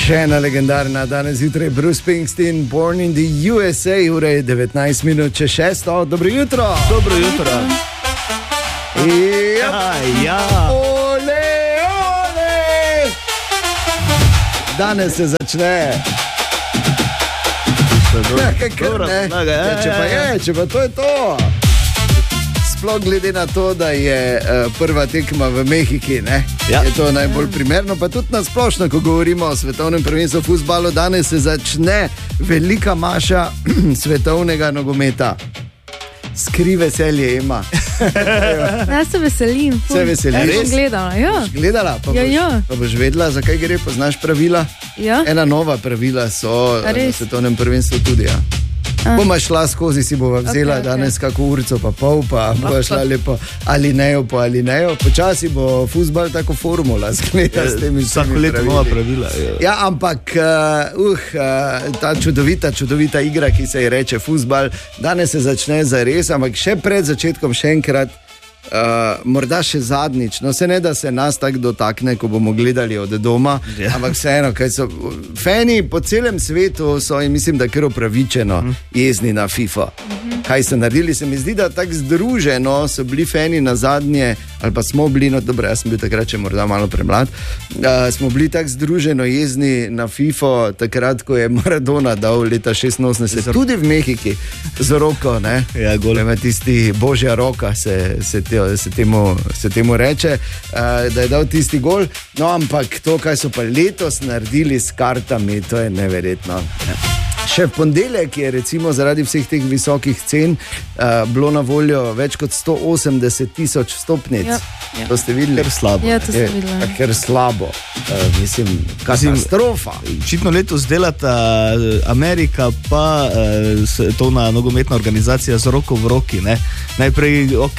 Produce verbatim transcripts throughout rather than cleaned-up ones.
Še ena legendarna danes zjutraj, Bruce Springsteen, Born in the U S A, ura je devetnajst minut čez šesto. Dobro jutro. Dobro jutro. Ja, ja. Ole, ole. Danes se začne. Ja, kaj kar ne. Ja, če pa je, če pa to je to. Sploh glede na to, da je uh, prva tekma v Mehiki, ne? Ja. Je to najbolj primerno, pa tudi na splošno, ko govorimo o svetovnem prvenstvu v fuzbalu, danes se začne velika maša svetovnega nogometa. Skri veselje ima. Jaz se veselim. Se veseliš? Jaz sem gledala, ja. Boš gledala? Pa, ja, boš, ja. pa boš vedela, zakaj gre, poznaš pravila? Ja. Ena nova pravila so na svetovnem prvenstvu tudi, ja. Boma šla skozi, si bova vzela okay, danes okay. kako urico pa pol, pa bova šla lepo alinejo po alinejo. Počasi bo fuzbal tako formula, zgleda s temi vsemi pravili. Vsako leto nova pravila. Ja, ja ampak uh, uh, ta čudovita, čudovita igra, ki se ji reče fuzbal, danes se začne zares, ampak še pred začetkom še enkrat, Uh, morda še zadnjič, no se ne da se nas tako dotakne, ko bomo gledali od doma, yeah. ampak vseeno, kaj so fani po celem svetu so in mislim, da kar upravičeno mm. jezni na FIFA. Mm-hmm. Kaj so naredili, se mi zdi, da tako združeno so bili fani na zadnje, ali pa smo bili, no dobro, jaz sem bil takrat še morda malo premlad, uh, smo bili tako združeno jezni na FIFA, takrat, ko je Maradona dal leta šestinosemdeset, tudi v Mehiki, z roko, ne? Ja, gol. Tisti božja roka se, se te Se temu, se temu reče, uh, da je dal tisti gol, no ampak to, kaj so pa letos naredili s kartami, to je neverjetno. Ja. Še v ponedeljek je recimo zaradi vseh teh visokih cen uh, bilo na voljo več kot sto osemdeset tisoč vstopnic. Ja, ja. To ste videli? Ker slabo. Ja, to ste videli. Je, ker slabo. Uh, mislim, katastrofa. Očitno letos delata Amerika pa uh, svetovna nogometna organizacija z roko v roki. Ne? Najprej, ok,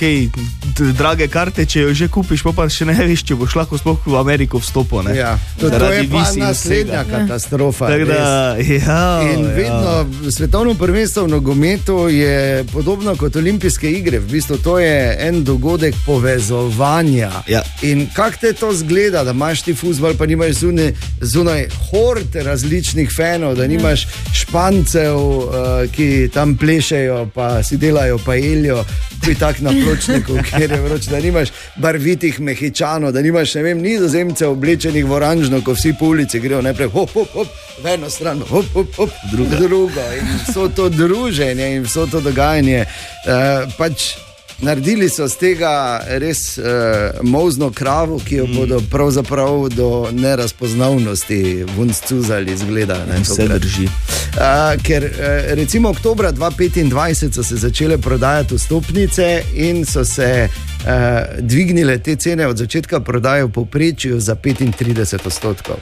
drage karte, če jo že kupiš, pa, pa še ne veš, če boš lahko sploh v Ameriko vstopil. Ja, to, to je pa naslednja katastrofa. Tak da, ja, in vedno ja. Svetovno prvenstvo v nogometu je podobno kot olimpijske igre. V bistvu to je en dogodek povezovanja. Ja. In kako te to zgleda, da imaš ti fuzbal, pa nimaš zunaj, zunaj hord različnih fanov, da nimaš Špancev, uh, ki tam plešejo, pa si delajo paeljo, ki tak na pločniku, kjer je vroč, da nimaš barvitih Mehičanov, da nimaš, ne vem, Nizozemcev oblečenih v oranžno, ko vsi po ulici grejo najprej hop, hop, hop, v eno stran, hop, hop, hop, druga. drugo. In vso to druženje in vso to dogajanje, uh, pač naredili so z tega res uh, molzno kravo, ki jo mm. bodo pravzaprav do nerazpoznavnosti vuncuzali, zgleda. Ne, vse drži. Uh, ker uh, recimo oktobra dva tisoč petindvajset so se začele prodajati vstopnice in so se uh, dvignile te cene od začetka prodaje v povprečju za petintrideset odstotkov.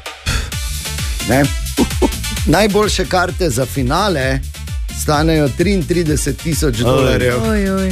Ne? Najboljše karte za finale stanejo triintrideset tisoč dolarjev. Oj, oj.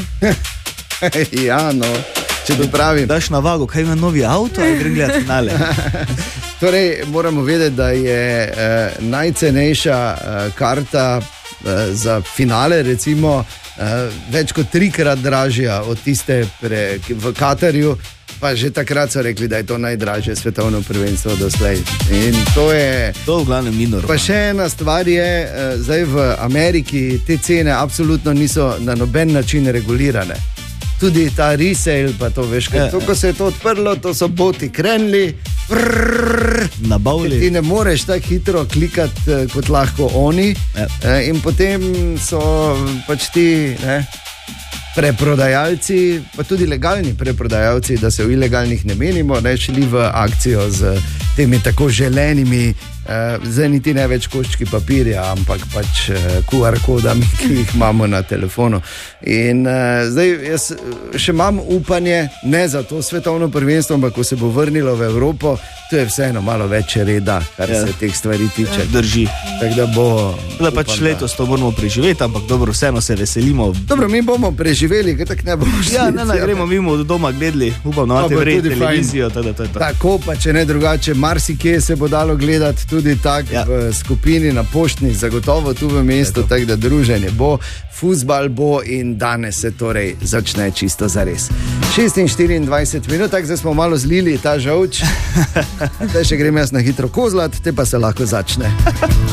Ja, no, če to pravim. Daš na vago, kaj ima novi avto, ali grem gledati finale? Torej, moramo vedeti, da je eh, najcenejša eh, karta eh, za finale, recimo, eh, več kot trikrat dražja od tiste pre, v Katarju. Pa že takrat so rekli, da je to najdražje svetovno prvenstvo doslej. In to je... To v glavnem ni normalno. Pa še ena stvar je, zdaj v Ameriki te cene absolutno niso na noben način regulirane. Tudi ta resale, pa to veš, kaj, to, ko se je to odprlo, to so boti krenili, nabavili. Ti ne moreš tako hitro klikati, kot lahko oni. Ja. In potem so pač ti... Ne, preprodajalci, pa tudi legalni preprodajalci, da se v ilegalnih ne menimo, ne šli v akcijo z temi tako želenimi, uh, zdaj niti ne več koščki papirja, ampak pač uh, Q R kodami, ki jih imamo na telefonu. In uh, zdaj jaz še imam upanje, ne za to svetovno prvenstvo, ampak ko se bo vrnilo v Evropo, to je vseeno malo več reda, kar ja. se teh stvari tiče. Drži. Tako da bo... Da pač upam, letos to moramo preživeti, ampak dobro, vseeno se veselimo. Dobro, mi bomo preživeli, ker tako ne bomo šli. Ja, ne, ne, gremo mimo do doma gledali, upam, da imate vred televizijo. Tada, tada. Tako pa, če ne drugače, marsikje se bo dalo gledati tudi tak Ja. v skupini na poštni, zagotovo tu v mestu, tako da druženje bo, fuzbal bo in danes se torej začne čisto zares. šest in štiriindvajset minut, tako zdaj smo malo zlili ta žolč, zdaj še grem jaz na hitro kozlat, te pa se lahko začne.